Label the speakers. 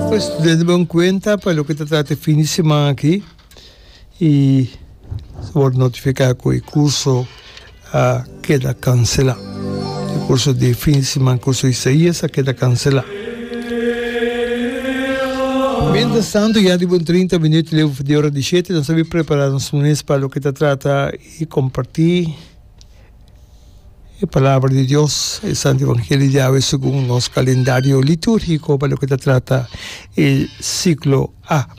Speaker 1: Pues tenemos en cuenta para lo que te trata fin de semana aquí y por notificar que el curso queda cancelado. El curso de fin de semana, el curso de Isaías, queda cancelado. Mientras tanto, ya llevo 30 minutos de hora 17, nos habíamos preparado unos minutos para lo que te trata y compartir la palabra de Dios, el Santo Evangelio de hoy según nuestro calendario litúrgico para lo que te trata el ciclo A.